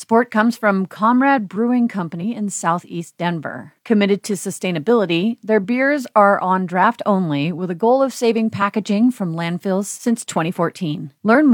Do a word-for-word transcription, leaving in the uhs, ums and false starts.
support comes from Comrade Brewing Company in Southeast Denver. Committed to sustainability, their beers are on draft only with a goal of saving packaging from landfills since twenty fourteen. Learn